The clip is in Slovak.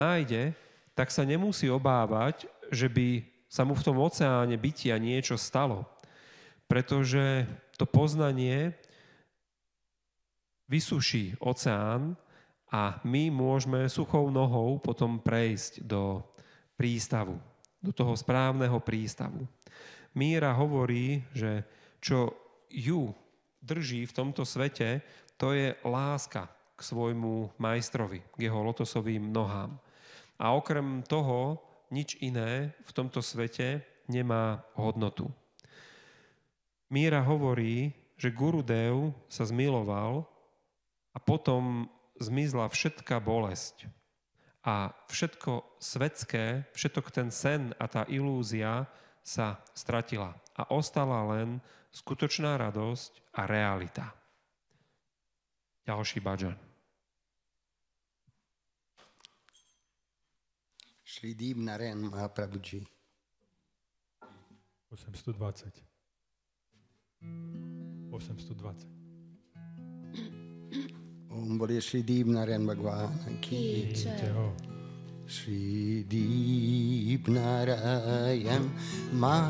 nájde, tak sa nemusí obávať, že by sa mu v tom oceáne bytia niečo stalo. Pretože to poznanie vysuší oceán a my môžeme suchou nohou potom prejsť do prístavu, do toho správneho prístavu. Míra hovorí, že čo ju drží v tomto svete, to je láska k svojmu majstrovi, k jeho lotosovým nohám. A okrem toho nič iné v tomto svete nemá hodnotu. Míra hovorí, že Gurudev sa zmiloval a potom zmizla všetká bolesť. A všetko svetské, všetok ten sen a tá ilúzia sa stratila. A ostala len skutočná radosť a realita. Ďalší bhajan. Shri Deepnarayan Mahaprabhuji. 820. 820. Om Bole Shri Deepnarayan Bhagwan ki Jai ho. Shri Deepnarayan Mahaprabhuji.